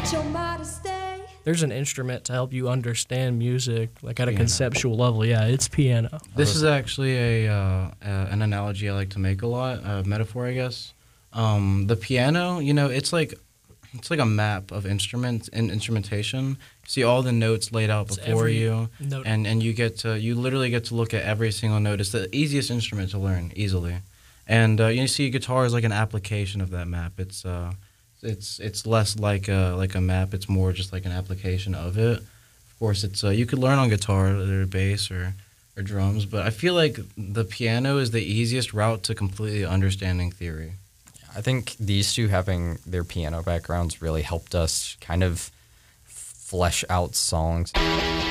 There's an instrument to help you understand music, like at a conceptual level. Yeah, it's piano. This is actually an analogy I like to make a lot, a metaphor, I guess. The piano, it's like a map of instruments and instrumentation. You see all the notes laid out before you, and you literally get to look at every single note. It's the easiest instrument to learn easily, and you see guitar is like an application of that map. It's less like a map. It's more just like an application of it. Of course, it's you could learn on guitar or bass or drums, but I feel like the piano is the easiest route to completely understanding theory. I think these two having their piano backgrounds really helped us kind of flesh out songs.